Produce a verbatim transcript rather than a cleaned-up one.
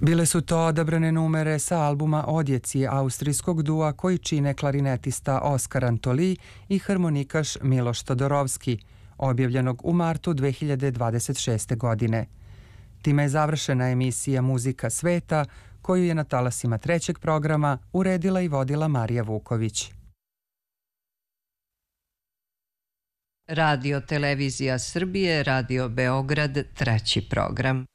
Bile su to odabrane numere sa albuma Odjeci austrijskog dua koji čine klarinetista Oskar Antoli i harmonikaš Miloš Todorovski, objavljenog u martu dve hiljade dvadeset šeste. godine. Time je završena emisija Muzika sveta, koju je na talasima trećeg programa uredila i vodila Marija Vuković. Radio Televizija Srbije, Radio Beograd, treći program.